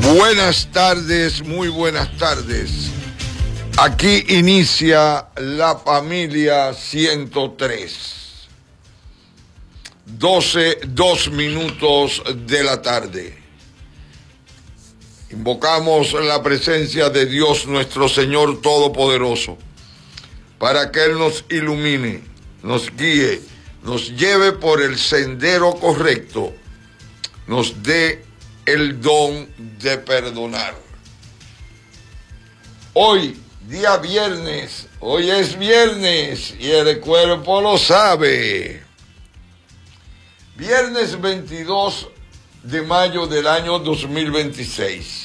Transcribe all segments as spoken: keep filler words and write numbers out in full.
Buenas tardes, muy buenas tardes. Aquí inicia la familia ciento tres. doce, dos minutos de la tarde. Invocamos la presencia de Dios nuestro Señor Todopoderoso para que Él nos ilumine, nos guíe, nos lleve por el sendero correcto, nos dé el don de perdonar. Hoy, día viernes, hoy es viernes y el cuerpo lo sabe. Viernes veintidós de mayo del año dos mil veintiséis.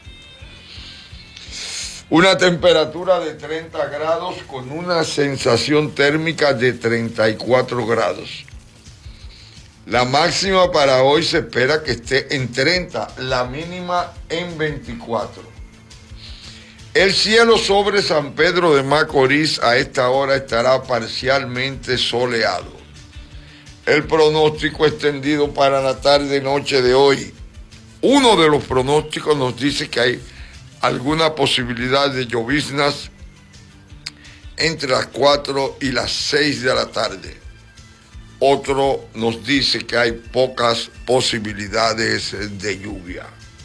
Una temperatura de treinta grados con una sensación térmica de treinta y cuatro grados. La máxima para hoy se espera que esté en treinta, la mínima en veinticuatro. El cielo sobre San Pedro de Macorís a esta hora estará parcialmente soleado. El pronóstico extendido para la tarde-noche de hoy. Uno de los pronósticos nos dice que hay alguna posibilidad de lloviznas entre las cuatro y las seis de la tarde. Otro nos dice que hay pocas posibilidades de lluvia.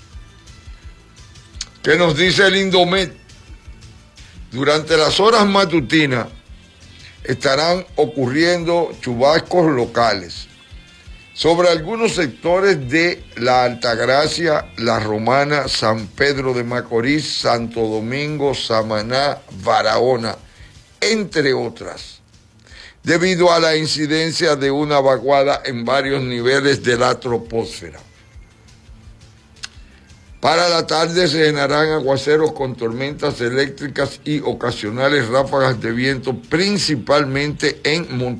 ¿Qué nos dice el Indomet? Durante las horas matutinas estarán ocurriendo chubascos locales sobre algunos sectores de la Altagracia, La Romana, San Pedro de Macorís, Santo Domingo, Samaná, Barahona, entre otras, debido a la incidencia de una vaguada en varios niveles de la troposfera. Para la tarde se generarán aguaceros con tormentas eléctricas y ocasionales ráfagas de viento, principalmente en montañas.